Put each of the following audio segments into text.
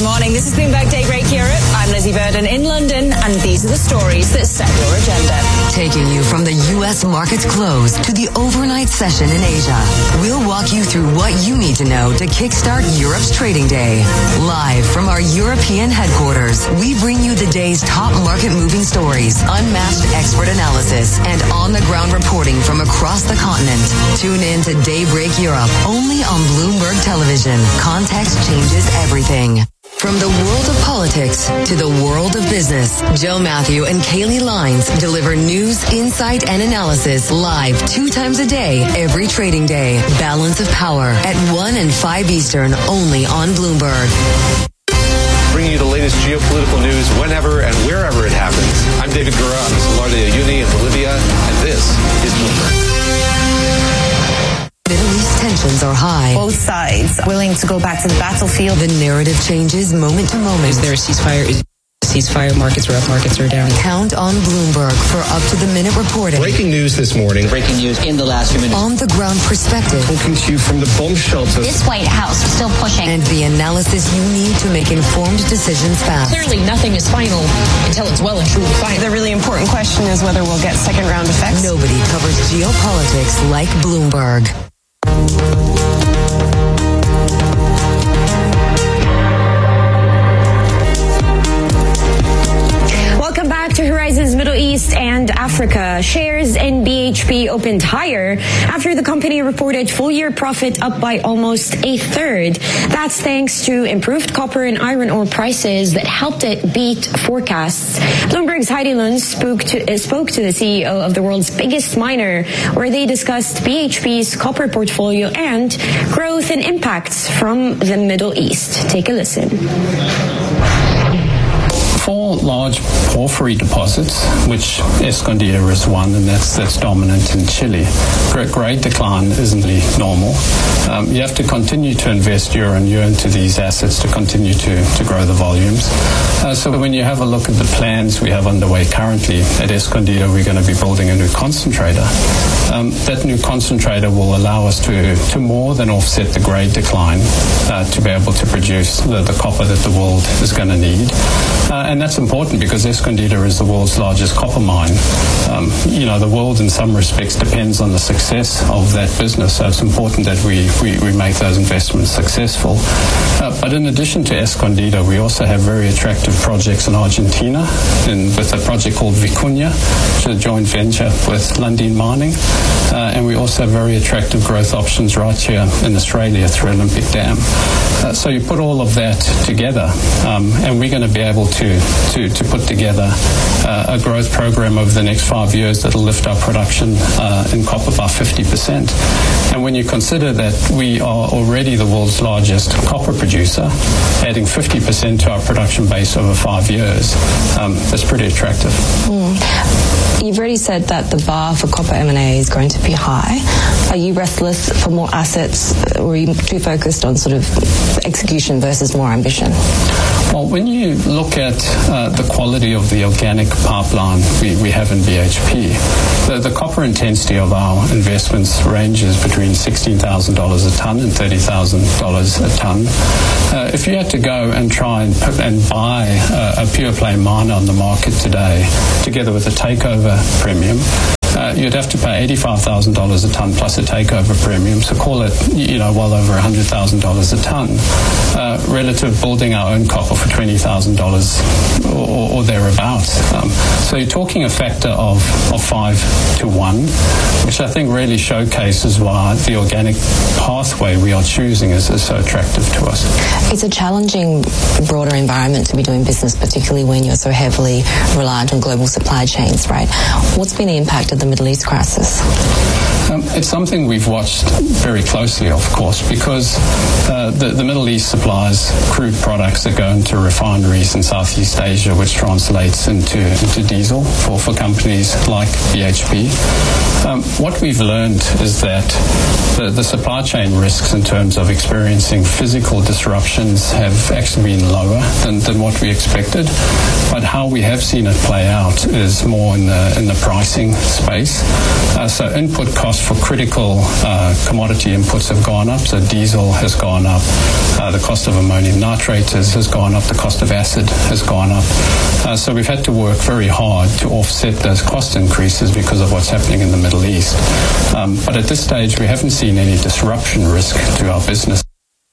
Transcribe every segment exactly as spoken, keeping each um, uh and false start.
Good morning. This is Bloomberg Daybreak Europe. I'm Lizzie Burden in London, and these are the stories that set your agenda. Taking you from the U S market's close to the overnight session in Asia, we'll walk you through what you need to know to kickstart Europe's trading day. Live from our European headquarters, we bring you the day's top market-moving stories, unmatched expert analysis, and on-the-ground reporting from across the continent. Tune in to Daybreak Europe, only on Bloomberg Television. Context changes everything. From the world of politics to the world of business, Joe Matthew and Kaylee Lines deliver news, insight, and analysis live two times a day, every trading day. Balance of Power at one and five Eastern, only on Bloomberg. Bringing you the latest geopolitical news whenever and wherever it happens. I'm David Gura on the Salar de Uyuni in Bolivia, and this is Bloomberg. Middle East tensions are high. Both sides willing to go back to the battlefield. The narrative changes moment to moment. Is there a ceasefire? Is ceasefire? Markets are up, markets are down. Count on Bloomberg for up-to-the-minute reporting. Breaking news this morning. Breaking news in the last few minutes. On-the-ground perspective. Talking to you from the bomb shelter. This White House still pushing. And the analysis you need to make informed decisions fast. Clearly, nothing is final until it's well and truly final. The really important question is whether we'll get second-round effects. Nobody covers geopolitics like Bloomberg. Welcome back to Horizons Middle East and Africa. Shares in B H P opened higher after the company reported full-year profit up by almost a third. That's thanks to improved copper and iron ore prices that helped it beat forecasts. Bloomberg's Heidi Lund spoke to, uh, spoke to the C E O of the world's biggest miner, where they discussed B H P's copper portfolio and growth and impacts from the Middle East. Take a listen. Four large porphyry deposits, which Escondida is one, and that's that's dominant in Chile. Great, grade decline isn't really normal. Um, you have to continue to invest year on year into these assets to continue to, to grow the volumes. Uh, so when you have a look at the plans we have underway currently at Escondida, we're going to be building a new concentrator. Um, that new concentrator will allow us to, to more than offset the grade decline uh, to be able to produce the, the copper that the world is going to need. Uh, and that's important because Escondida is the world's largest copper mine. Um, you know, the world in some respects depends on the success of that business, so it's important that we, we, we make those investments successful. Uh, but in addition to Escondida, we also have very attractive projects in Argentina, in, with a project called Vicuña, which is a joint venture with Lundin Mining. Uh, and we also have very attractive growth options right here in Australia through Olympic Dam. Uh, so you put all of that together, um, and we're going to be able to, to, to put together uh, a growth program over the next five years that will lift our production uh, in copper by fifty percent. And when you consider that we are already the world's largest copper producer, adding fifty percent to our production base over five years, um, that's pretty attractive. Mm. You've already said that the bar for copper M and A is going to be high. Are you restless for more assets, or are you too focused on sort of execution versus more ambition? Well, when you look at uh, the quality of the organic pipeline we, we have in B H P, the, the copper intensity of our investments ranges between sixteen thousand dollars a tonne and thirty thousand dollars a tonne. Uh, if you had to go and try and, and buy a, a pure play miner on the market today, together with a takeover premium, Uh, you'd have to pay eighty-five thousand dollars a tonne plus a takeover premium, so call it, you know, well over one hundred thousand dollars a tonne, uh, relative building our own copper for twenty thousand dollars or, or thereabouts. Um, so you're talking a factor of, of five to one, which I think really showcases why the organic pathway we are choosing is, is so attractive to us. It's a challenging broader environment to be doing business, particularly when you're so heavily reliant on global supply chains, right? What's been the impact of the Middle East crisis? Um, it's something we've watched very closely, of course, because uh, the, the Middle East supplies crude products that go into refineries in Southeast Asia, which translates into, into diesel for, for companies like B H P. Um, what we've learned is that the, the supply chain risks in terms of experiencing physical disruptions have actually been lower than, than what we expected. But how we have seen it play out is more in the, in the pricing space. pace. Uh, so input costs for critical uh, commodity inputs have gone up. So diesel has gone up. Uh, the cost of ammonium nitrate has, has gone up. The cost of acid has gone up. Uh, so we've had to work very hard to offset those cost increases because of what's happening in the Middle East. Um, but at this stage, we haven't seen any disruption risk to our business.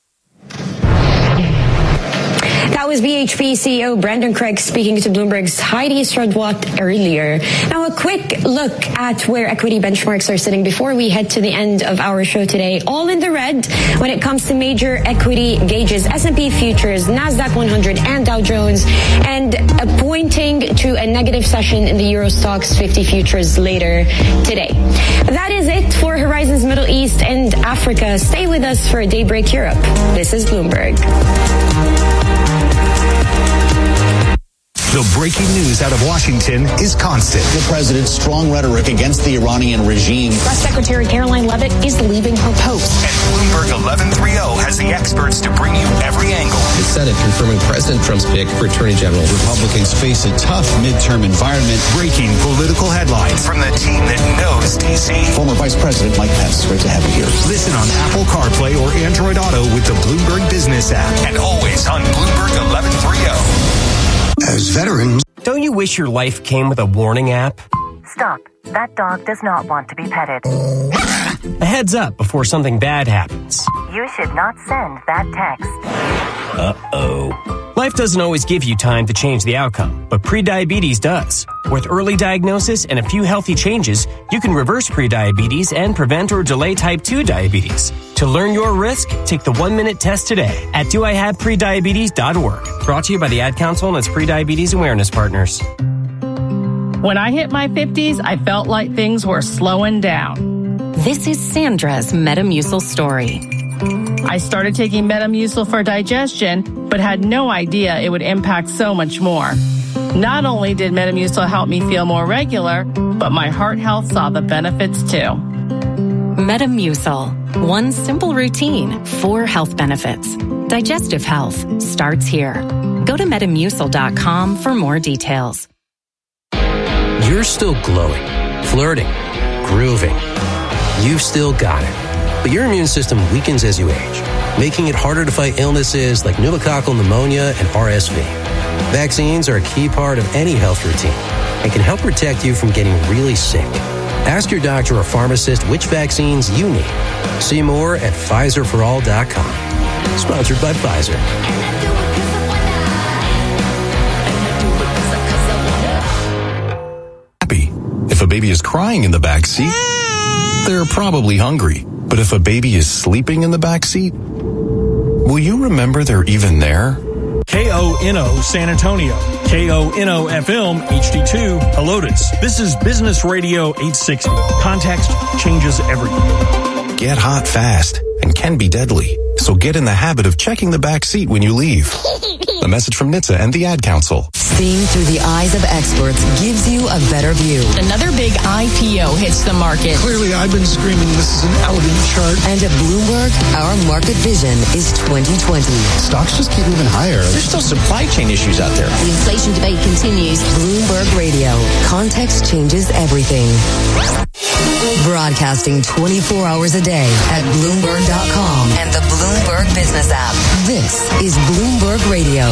That was B H P C E O Brendan Craig speaking to Bloomberg's Heidi Stradwat earlier. Now, a quick look at where equity benchmarks are sitting before we head to the end of our show today. All in the red when it comes to major equity gauges, S and P futures, NASDAQ one hundred, and Dow Jones, and pointing to a negative session in the Euro Stoxx fifty futures later today. That is it for Horizons Middle East and Africa. Stay with us for Daybreak Europe. This is Bloomberg. The breaking news out of Washington is constant. The president's strong rhetoric against the Iranian regime. Press Secretary Caroline Leavitt is leaving her post. And Bloomberg eleven thirty has the experts to bring you every angle. The Senate confirming President Trump's pick for Attorney General. Republicans face a tough midterm environment. Breaking political headlines from the team that knows D C. Former Vice President Mike Pence, great to have you here. Listen on Apple CarPlay or Android Auto with the Bloomberg Business app. And always on Bloomberg eleven thirty. As veterans, don't you wish your life came with a warning app? Stop. That dog does not want to be petted. A heads up before something bad happens. You should not send that text. Uh-oh. Life doesn't always give you time to change the outcome, but prediabetes does. With early diagnosis and a few healthy changes, you can reverse prediabetes and prevent or delay type two diabetes. To learn your risk, take the one-minute test today at do I have prediabetes dot org. Brought to you by the Ad Council and its Prediabetes Awareness Partners. When I hit my fifties, I felt like things were slowing down. This is Sandra's Metamucil story. I started taking Metamucil for digestion, but had no idea it would impact so much more. Not only did Metamucil help me feel more regular, but my heart health saw the benefits too. Metamucil. One simple routine, four health benefits. Digestive health starts here. Go to metamucil dot com for more details. You're still glowing, flirting, grooving. You've still got it. But your immune system weakens as you age, making it harder to fight illnesses like pneumococcal pneumonia and R S V. Vaccines are a key part of any health routine and can help protect you from getting really sick. Ask your doctor or pharmacist which vaccines you need. See more at Pfizer for all dot com. Sponsored by Pfizer. Happy. If a baby is crying in the back seat, they're probably hungry. But if a baby is sleeping in the back seat, will you remember they're even there? K O N O San Antonio, K O N O F M H D two Helotes. This is Business Radio eight sixty. Context changes everything. Get hot fast and can be deadly. So get in the habit of checking the back seat when you leave. A message from N H T S A and the Ad Council. Seeing through the eyes of experts gives you a better view. Another big I P O hits the market. Clearly, I've been screaming this is an elegant chart. And at Bloomberg, our market vision is twenty twenty. Stocks just keep moving higher. There's still supply chain issues out there. The inflation debate continues. Bloomberg Radio. Context changes everything. Broadcasting twenty-four hours a day at Bloomberg dot com and the Bloomberg Business app. This is Bloomberg Radio.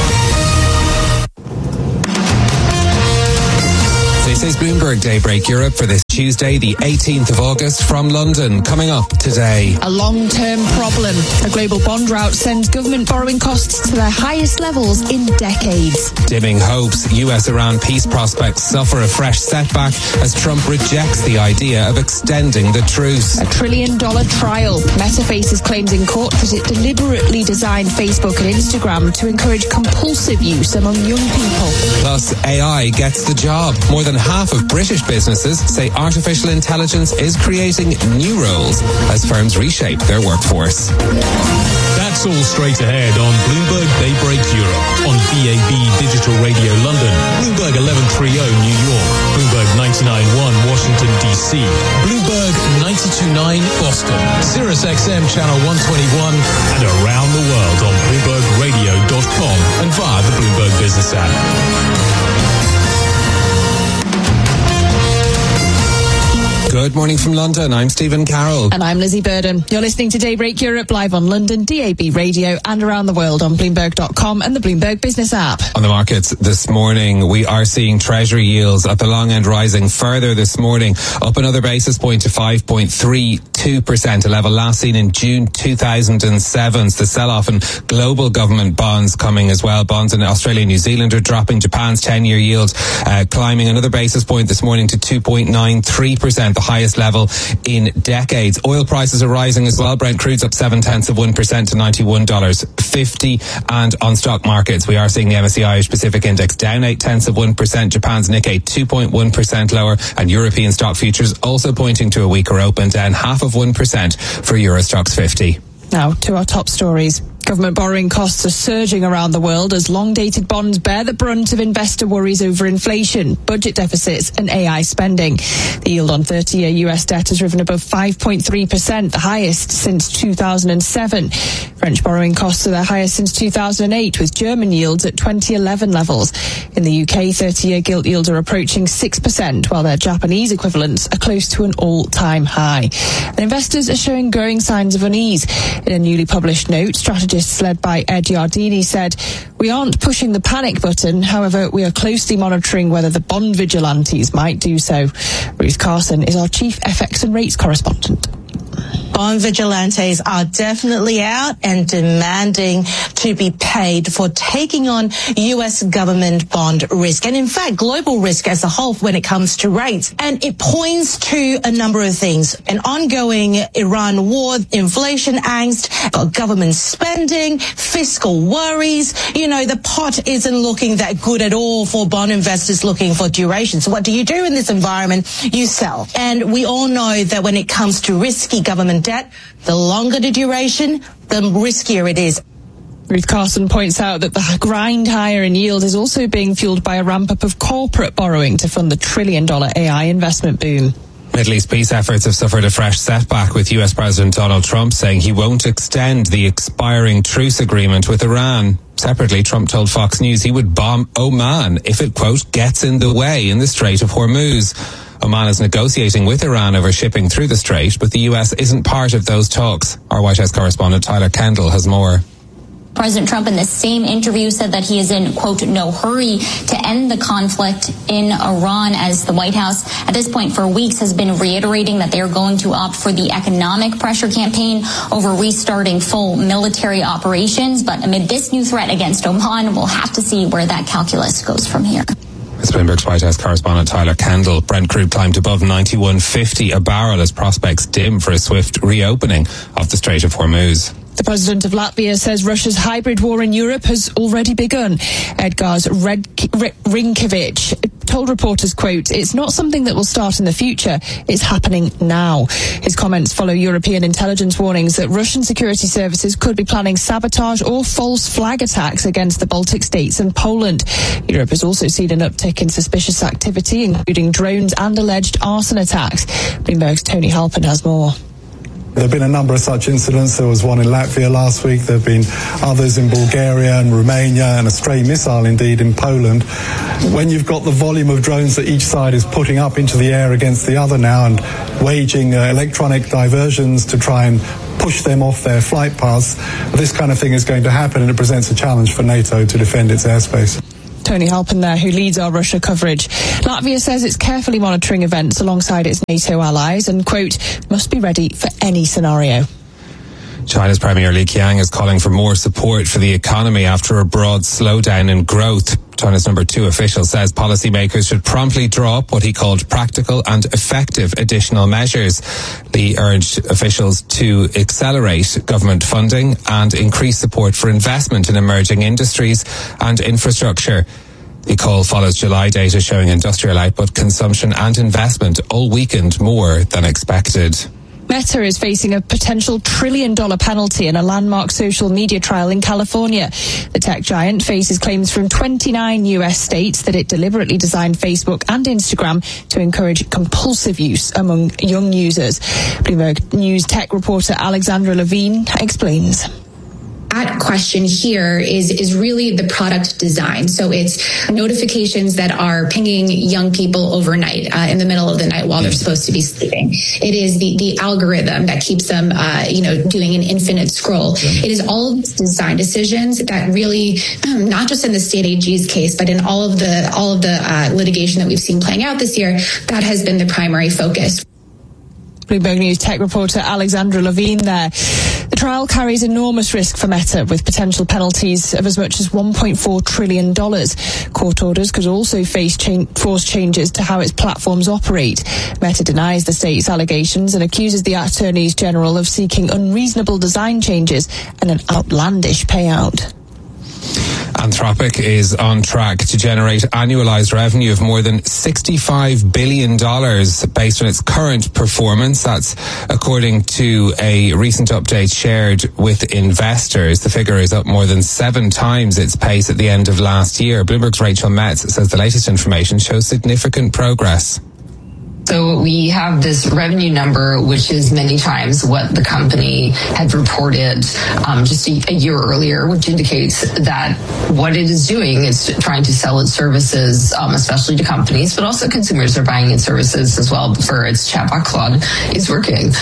This is Bloomberg Daybreak Europe for this Tuesday, the eighteenth of August from London. Coming up today. A long-term problem. A global bond rout sends government borrowing costs to their highest levels in decades. Dimming hopes, U S-Iran peace prospects suffer a fresh setback as Trump rejects the idea of extending the truce. A trillion-dollar trial. Meta faces claims in court that it deliberately designed Facebook and Instagram to encourage compulsive use among young people. Plus, A I gets the job. More than half of British businesses say artificial intelligence is creating new roles as firms reshape their workforce. That's all straight ahead on Bloomberg Daybreak Europe, on B A B Digital Radio London, Bloomberg eleven thirty New York, Bloomberg ninety-nine point one Washington, D C, Bloomberg ninety-two point nine Boston, Sirius X M Channel one twenty-one, and around the world on Bloomberg Radio dot com and via the Bloomberg Business app. Good morning from London. I'm Stephen Carroll. And I'm Lizzie Burden. You're listening to Daybreak Europe live on London, D A B Radio, and around the world on Bloomberg dot com and the Bloomberg Business app. On the markets this morning, we are seeing Treasury yields at the long end rising further this morning, up another basis point to five point three two percent, a level last seen in June two thousand seven. The sell-off in global government bonds coming as well. Bonds in Australia and New Zealand are dropping. Japan's ten-year yield uh, climbing another basis point this morning to two point nine three percent, the highest level in decades. Oil prices are rising as well. Brent crude's up seven tenths of one percent to ninety-one dollars fifty. And on stock markets, we are seeing the M S C I Irish Pacific Index down eight tenths of one percent. Japan's Nikkei two point one percent lower, and European stock futures also pointing to a weaker open, down half of one percent for Euro Stoxx fifty. Now to our top stories. Government borrowing costs are surging around the world as long-dated bonds bear the brunt of investor worries over inflation, budget deficits and A I spending. The yield on thirty-year U S debt has risen above five point three percent, the highest since two thousand seven. French borrowing costs are their highest since two thousand eight, with German yields at twenty eleven levels. In the U K, thirty-year gilt yields are approaching six percent, while their Japanese equivalents are close to an all-time high. And investors are showing growing signs of unease. In a newly published note, strategists led by Ed Yardini said, "We aren't pushing the panic button. However, we are closely monitoring whether the bond vigilantes might do so." Ruth Carson is our chief F X and rates correspondent. Bond vigilantes are definitely out and demanding to be paid for taking on U S government bond risk, and in fact global risk as a whole when it comes to rates. And it points to a number of things: an ongoing Iran war, inflation angst, government spending, fiscal worries. You know, the pot isn't looking that good at all for bond investors looking for duration. So what do you do in this environment? You sell. And we all know that when it comes to risky government debt, the longer the duration, the riskier it is. Ruth Carson points out that the grind higher in yield is also being fueled by a ramp-up of corporate borrowing to fund the trillion-dollar A I investment boom. Middle East peace efforts have suffered a fresh setback, with U S President Donald Trump saying he won't extend the expiring truce agreement with Iran. Separately, Trump told Fox News he would bomb Oman if it, quote, gets in the way in the Strait of Hormuz. Oman is negotiating with Iran over shipping through the strait, but the U S isn't part of those talks. Our White House correspondent Tyler Kendall has more. President Trump in the same interview said that he is in, quote, no hurry to end the conflict in Iran, as the White House at this point for weeks has been reiterating that they are going to opt for the economic pressure campaign over restarting full military operations. But amid this new threat against Oman, we'll have to see where that calculus goes from here. It's Bloomberg's White House correspondent Tyler Kendall. Brent crude climbed above ninety-one fifty a barrel as prospects dim for a swift reopening of the Strait of Hormuz. The president of Latvia says Russia's hybrid war in Europe has already begun. Edgars Rinkevich told reporters, quote, "It's not something that will start in the future. It's happening now." His comments follow European intelligence warnings that Russian security services could be planning sabotage or false flag attacks against the Baltic states and Poland. Europe has also seen an uptick in suspicious activity, including drones and alleged arson attacks. Bloomberg's Tony Halpern has more. There have been a number of such incidents. There was one in Latvia last week. There have been others in Bulgaria and Romania, and a stray missile indeed in Poland. When you've got the volume of drones that each side is putting up into the air against the other now, and waging uh, electronic diversions to try and push them off their flight paths, this kind of thing is going to happen, and it presents a challenge for NATO to defend its airspace. Tony Halpern there, who leads our Russia coverage. Latvia says it's carefully monitoring events alongside its NATO allies and, quote, must be ready for any scenario. China's Premier Li Qiang is calling for more support for the economy after a broad slowdown in growth. China's number two official says policymakers should promptly draw up what he called practical and effective additional measures. Li urged officials to accelerate government funding and increase support for investment in emerging industries and infrastructure. The call follows July data showing industrial output, consumption and investment all weakened more than expected. Meta is facing a potential trillion-dollar penalty in a landmark social media trial in California. The tech giant faces claims from twenty-nine U S states that it deliberately designed Facebook and Instagram to encourage compulsive use among young users. Bloomberg News tech reporter Alexandra Levine explains. at question here is, is really the product design. So it's notifications that are pinging young people overnight uh, in the middle of the night while they're supposed to be sleeping. It is the, the algorithm that keeps them, uh, you know, doing an infinite scroll. It is all of these design decisions that really, um, not just in the state A G's case, but in all of the all of the uh, litigation that we've seen playing out this year, that has been the primary focus. Bloomberg News tech reporter Alexandra Levine there. The trial carries enormous risk for Meta, with potential penalties of as much as one point four trillion dollars. Court orders could also face cha- force changes to how its platforms operate. Meta denies the state's allegations and accuses the attorneys general of seeking unreasonable design changes and an outlandish payout. Anthropic is on track to generate annualized revenue of more than sixty-five billion dollars based on its current performance. That's according to a recent update shared with investors. The figure is up more than seven times its pace at the end of last year. Bloomberg's Rachel Metz says the latest information shows significant progress. So we have this revenue number, which is many times what the company had reported um, just a, a year earlier, which indicates that what it is doing is trying to sell its services, um, especially to companies, but also consumers are buying its services as well for its chatbot Claude is working.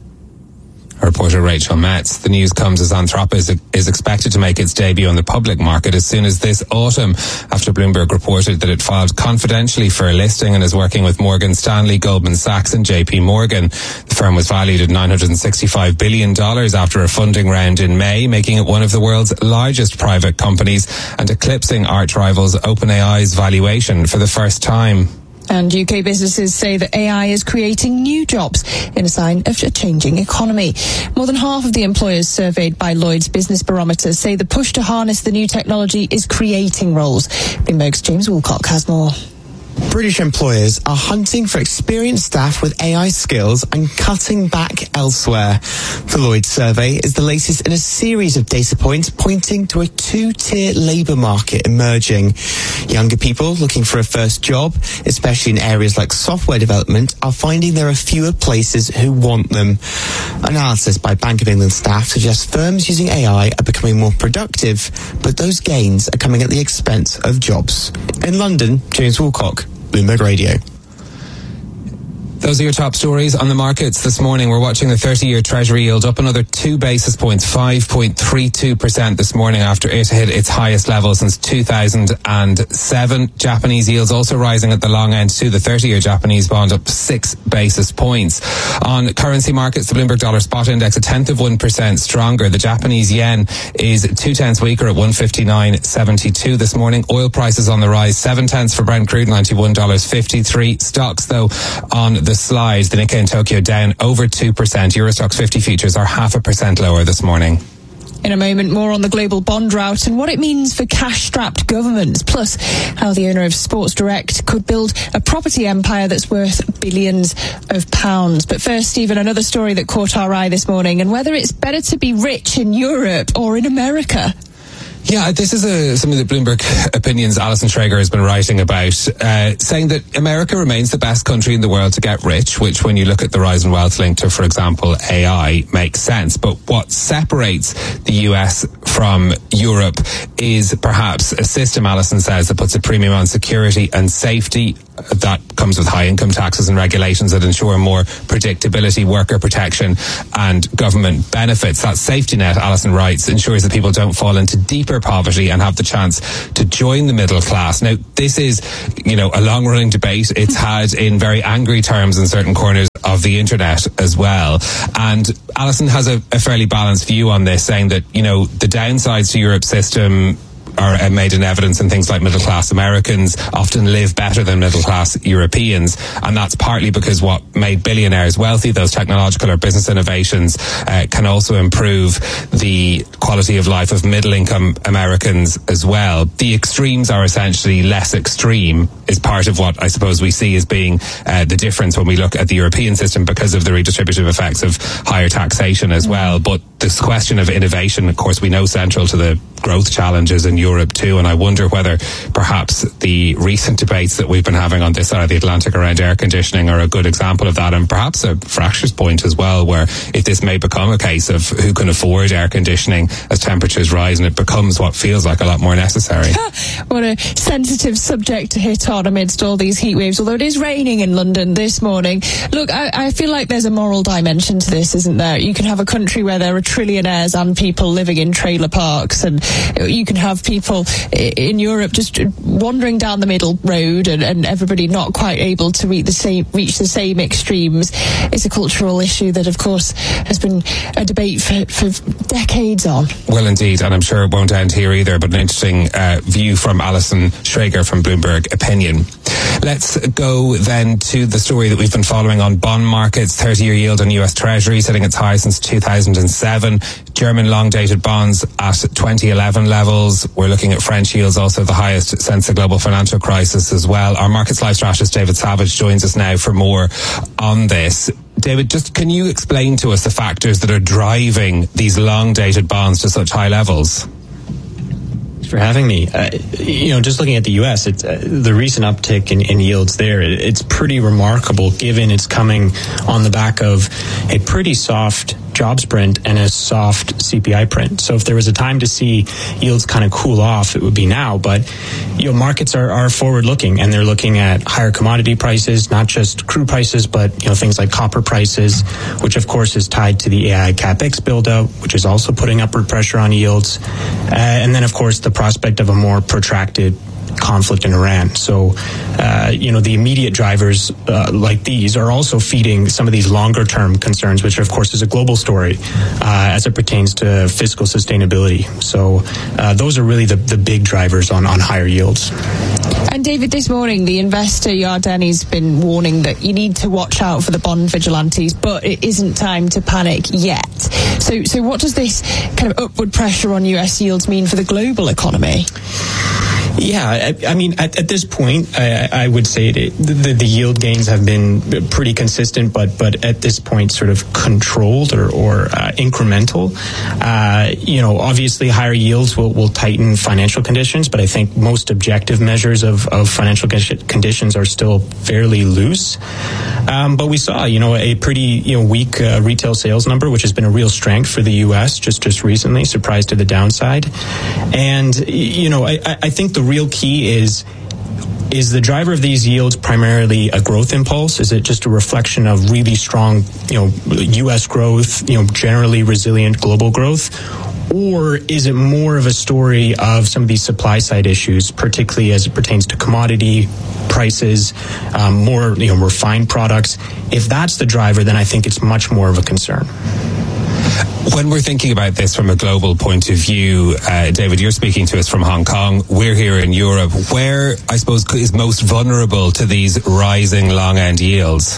Reporter Rachel Metz. The news comes as Anthropic is, is expected to make its debut on the public market as soon as this autumn, after Bloomberg reported that it filed confidentially for a listing and is working with Morgan Stanley, Goldman Sachs and J P Morgan. The firm was valued at nine hundred sixty-five billion dollars after a funding round in May, making it one of the world's largest private companies and eclipsing arch rivals OpenAI's valuation for the first time. And U K businesses say that A I is creating new jobs in a sign of a changing economy. More than half of the employers surveyed by Lloyd's Business Barometer say the push to harness the new technology is creating roles. Bloomberg's James Woolcock has more. British employers are hunting for experienced staff with A I skills and cutting back elsewhere. The Lloyd's survey is the latest in a series of data points pointing to a two-tier labour market emerging. Younger people looking for a first job, especially in areas like software development, are finding there are fewer places who want them. Analysis by Bank of England staff suggests firms using A I are becoming more productive, but those gains are coming at the expense of jobs. In London, James Woolcock, Bloomberg Radio. Those are your top stories on the markets this morning. We're watching the thirty-year Treasury yield up another two basis points, five point three two percent this morning after it hit its highest level since two thousand seven. Japanese yields also rising at the long end too. The thirty-year Japanese bond up six basis points. On currency markets, the Bloomberg Dollar Spot Index a tenth of one percent stronger. The Japanese yen is two tenths weaker at one fifty-nine seventy-two this morning. Oil prices on the rise, seven tenths for Brent crude, ninety-one dollars fifty-three. Stocks though on the slides. The Nikkei in Tokyo down over two percent. Eurostoxx fifty futures are half a percent lower this morning. In a moment, more on the global bond rout and what it means for cash-strapped governments, plus how the owner of Sports Direct could build a property empire that's worth billions of pounds. But first, Stephen, another story that caught our eye this morning, and whether it's better to be rich in Europe or in America. Yeah, this is a, something that Bloomberg Opinions' Alison Traeger has been writing about, uh, saying that America remains the best country in the world to get rich, which when you look at the rise in wealth linked to, for example, A I, makes sense. But what separates the U S from Europe is perhaps a system, Alison says, that puts a premium on security and safety. That comes with high income taxes and regulations that ensure more predictability, worker protection and government benefits. That safety net, Alison writes, ensures that people don't fall into deeper poverty and have the chance to join the middle class. Now, this is, you know, a long-running debate. It's had in very angry terms in certain corners of the internet as well. And Alison has a, a fairly balanced view on this, saying that, you know, the downsides to Europe's system are made in evidence in things like middle-class Americans often live better than middle-class Europeans, and that's partly because what made billionaires wealthy, those technological or business innovations, uh, can also improve the quality of life of middle-income Americans as well. The extremes are essentially less extreme, is part of what I suppose we see as being uh, the difference when we look at the European system because of the redistributive effects of higher taxation as well. But the this question of innovation, of course, we know central to the growth challenges in Europe too, and I wonder whether perhaps the recent debates that we've been having on this side of the Atlantic around air conditioning are a good example of that, and perhaps a fractures point as well, where if this may become a case of who can afford air conditioning as temperatures rise, and it becomes what feels like a lot more necessary. What a sensitive subject to hit on amidst all these heat waves, although it is raining in London this morning. Look, I, I feel like there's a moral dimension to this, isn't there? You can have a country where there are trillionaires and people living in trailer parks, and you can have people in Europe just wandering down the middle road, and, and everybody not quite able to reach the same reach the same extremes. It's a cultural issue that, of course, has been a debate for, for decades on. Well, indeed, and I'm sure it won't end here either, but an interesting uh, view from Alison Schrager from Bloomberg Opinion. Let's go then to the story that we've been following on bond markets. thirty-year yield on U S Treasury setting its high since two thousand seven. German long-dated bonds at twenty eleven levels. We're looking at French yields also the highest since the global financial crisis as well. Our Markets Live strategist David Savage joins us now for more on this. David, just can you explain to us the factors that are driving these long-dated bonds to such high levels? For having me. Uh, you know, just looking at the U S, it's, uh, the recent uptick in, in yields there, it, it's pretty remarkable given it's coming on the back of a pretty soft jobs print and a soft C P I print. So if there was a time to see yields kind of cool off, it would be now. But, you know, markets are, are forward looking, and they're looking at higher commodity prices, not just crude prices, but, you know, things like copper prices, which of course is tied to the A I CapEx build out, which is also putting upward pressure on yields. Uh, and then of course the prospect of a more protracted conflict in Iran. So, uh, you know, the immediate drivers uh, like these are also feeding some of these longer term concerns, which of course is a global story uh, as it pertains to fiscal sustainability. So uh, those are really the, the big drivers on, on higher yields. And David, this morning, the investor Yardeni's been warning that you need to watch out for the bond vigilantes, but it isn't time to panic yet. So, so what does this kind of upward pressure on U S yields mean for the global economy? Yeah, I, I mean, at, at this point, I, I would say it, the, the yield gains have been pretty consistent, but but at this point, sort of controlled or, or uh, incremental. Uh, you know, obviously, higher yields will, will tighten financial conditions, but I think most objective measures of, of financial conditions are still fairly loose. Um, but we saw, you know, a pretty you know weak uh, retail sales number, which has been a real strength for the U S just just recently, surprise to the downside. And you know, I, I think the real key is is the driver of these yields primarily a growth impulse? Is it just a reflection of really strong, you know, U S growth, you know, generally resilient global growth? Or is it more of a story of some of these supply side issues, particularly as it pertains to commodity prices, um, more, you know, refined products? If that's the driver, then I think it's much more of a concern. When we're thinking about this from a global point of view, uh, David, you're speaking to us from Hong Kong. We're here in Europe. Where, I suppose, is most vulnerable to these rising long-end yields?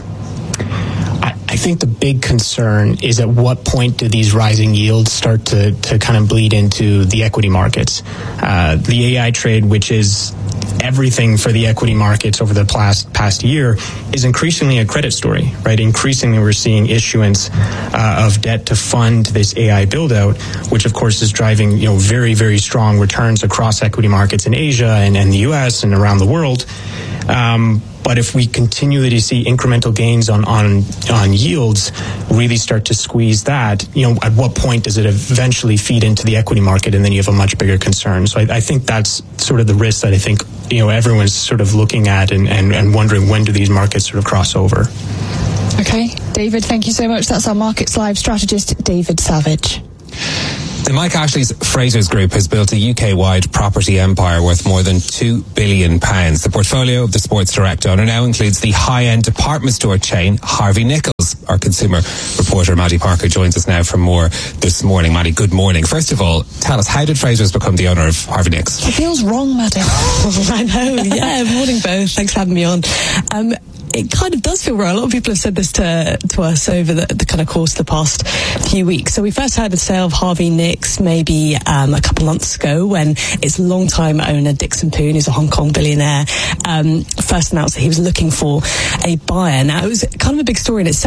I think the big concern is at what point do these rising yields start to, to kind of bleed into the equity markets. Uh, the A I trade, which is everything for the equity markets over the past past year, is increasingly a credit story, right? Increasingly, we're seeing issuance uh, of debt to fund this A I build out, which of course is driving, you know, very, very strong returns across equity markets in Asia and, and the U S and around the world. Um, But if we continue to see incremental gains on, on on yields really start to squeeze that, you know, at what point does it eventually feed into the equity market, and then you have a much bigger concern? So I, I think that's sort of the risk that I think, you know, everyone's sort of looking at and, and, and wondering when do these markets sort of cross over. Okay, David, thank you so much. That's our Markets Live strategist, David Savage. The Mike Ashley's Frasers Group has built a U K-wide property empire worth more than two billion pounds. The portfolio of the Sports Direct owner now includes the high-end department store chain Harvey Nichols. Our consumer reporter Maddie Parker joins us now for more this morning. Maddie, good morning. First of all, tell us, how did Frasers become the owner of Harvey Nichols? It feels wrong, Maddie. I know, yeah. Morning both. Thanks for having me on. Um, It kind of does feel wrong. A lot of people have said this to to us over the, the kind of course of the past few weeks. So we first heard the sale of Harvey Nicks maybe um, a couple of months ago, when its longtime owner Dixon Poon, who's a Hong Kong billionaire, um, first announced that he was looking for a buyer. Now, it was kind of a big story in itself,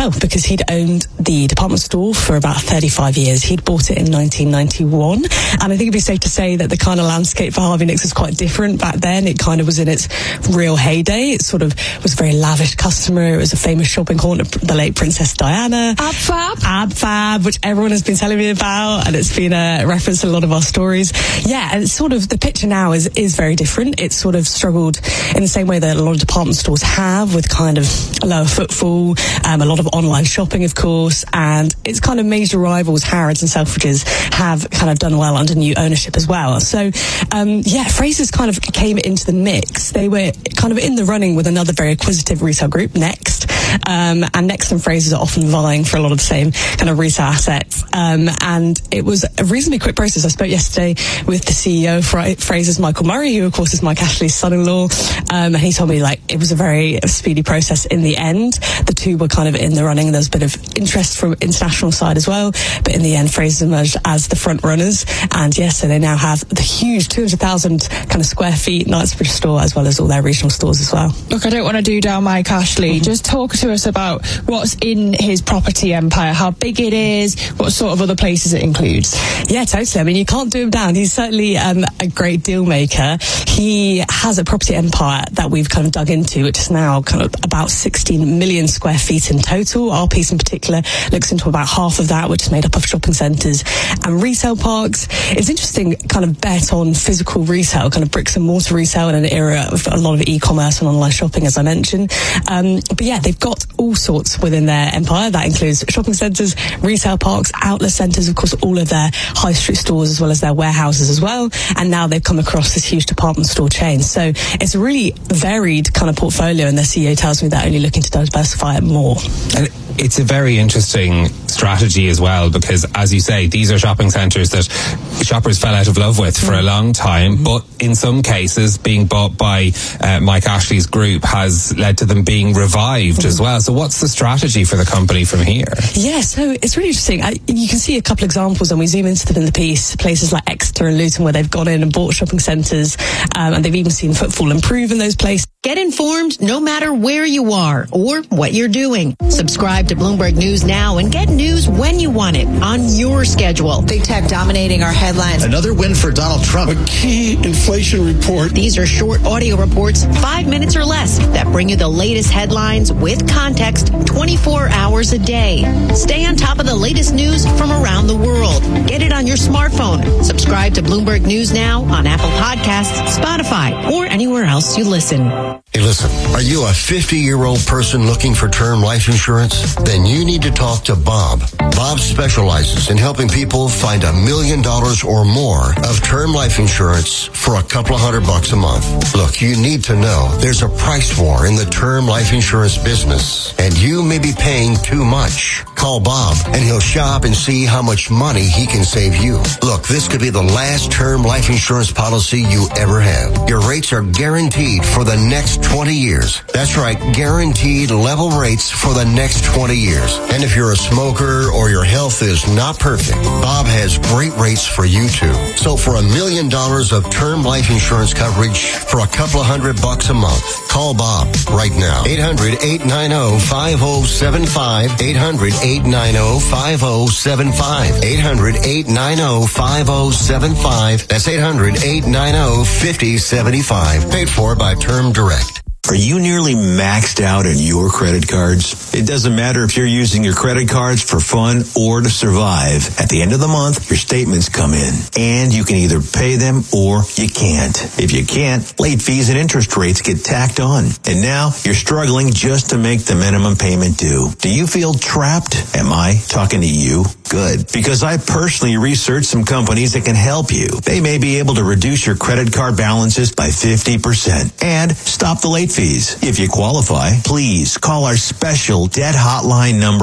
well, because he'd owned the department store for about thirty-five years. He'd bought it in nineteen ninety-one, and I think it'd be safe to say that the kind of landscape for Harvey Nicks was quite different back then. It kind of was in its real heyday. It sort of was a very lavish customer. It was a famous shopping corner, the late Princess Diana. Ab Fab. Ab Fab, which everyone has been telling me about, and it's been a reference in a lot of our stories. Yeah, and it's sort of, the picture now is, is very different. It's sort of struggled in the same way that a lot of department stores have, with kind of lower footfall, um, a lot of online shopping, of course, and its kind of major rivals, Harrods and Selfridges, have kind of done well under new ownership as well. So, um, yeah, Frasers kind of came into the mix. They were kind of in the running with another very acquisitive retail group, Next, um, and Next and Frasers are often vying for a lot of the same kind of retail assets. Um, and it was a reasonably quick process. I spoke yesterday with the C E O of Fra- Frasers, Michael Murray, who of course is Mike Ashley's son-in-law, um, and he told me like it was a very speedy process in the end. The two were kind of in the running. There was a bit of interest from international side as well, but in the end Frasers emerged as the front runners, and yes, so they now have the huge two hundred thousand kind of square feet Knightsbridge store, as well as all their regional stores as well. Look, I don't want to do down Mike Ashley. Mm-hmm. Just talk to us about what's in his property empire, how big it is, what sort of other places it includes. Yeah, totally. I mean, you can't do him down. He's certainly um, a great deal maker. He has a property empire that we've kind of dug into, which is now kind of about sixteen million square feet in total. Our piece in particular looks into about half of that, which is made up of shopping centres and retail parks. It's interesting, kind of bet on physical retail, kind of bricks and mortar retail in an era of a lot of e-commerce and online shopping, as I mentioned. Um, but yeah, they've got all sorts within their empire. That includes shopping centres, retail parks, outlet centres, of course, all of their high street stores, as well as their warehouses as well. And now they've come across this huge department store chain. So it's a really varied kind of portfolio, and their C E O tells me they're only looking to diversify it more. And it's a very interesting strategy as well, because as you say, these are shopping centres that shoppers fell out of love with for a long time, mm-hmm. but in some cases being bought by uh, Mike Ashley's group has led to them being revived mm-hmm. as well. So what's the strategy for the company from here? Yeah, so it's really interesting. I, you can see a couple examples, and we zoom into them in the piece, places like Exeter and Luton, where they've gone in and bought shopping centres, um, and they've even seen footfall improve in those places. Get informed no matter where you are or what you're doing. Subscribe to Bloomberg News now and get news when you want it on your schedule. Big tech dominating our headlines. Another win for Donald Trump. A key inflation report. These are short audio reports, five minutes or less, that bring you the latest headlines with context twenty-four hours a day. Stay on top of the latest news from around the world. Get it on your smartphone. Subscribe to Bloomberg News now on Apple Podcasts, Spotify, or anywhere else you listen. Hey, listen, are you a fifty-year-old person looking for term life insurance? Then you need to talk to Bob. Bob specializes in helping people find a million dollars or more of term life insurance for a couple of hundred bucks a month. Look, you need to know there's a price war in the term life insurance business, and you may be paying too much. Call Bob, and he'll shop and see how much money he can save you. Look, this could be the last term life insurance policy you ever have. Your rates are guaranteed for the next twenty years. That's right, guaranteed level rates for the next twenty years. And if you're a smoker or your health is not perfect, Bob has great rates for you too. So for a million dollars of term life insurance coverage for a couple of hundred bucks a month, call Bob right now. eight hundred, eight nine zero, five zero seven five. eight hundred, eight nine zero, five zero seven five. eight hundred, eight nine zero, five zero seven five. That's eight hundred, eight nine zero, five zero seven five. Paid for by Term Direct. Are you nearly maxed out on your credit cards? It doesn't matter if you're using your credit cards for fun or to survive. At the end of the month, your statements come in, and you can either pay them or you can't. If you can't, late fees and interest rates get tacked on. And now you're struggling just to make the minimum payment due. Do you feel trapped? Am I talking to you? Good. Because I personally researched some companies that can help you. They may be able to reduce your credit card balances by fifty percent and stop the late fees. If you qualify, please call our special debt hotline number